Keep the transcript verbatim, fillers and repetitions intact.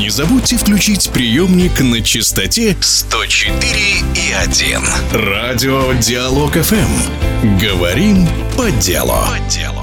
не забудьте включить приемник на частоте сто четыре и один. Радио Диалог эф эм. Говорим по делу. По делу.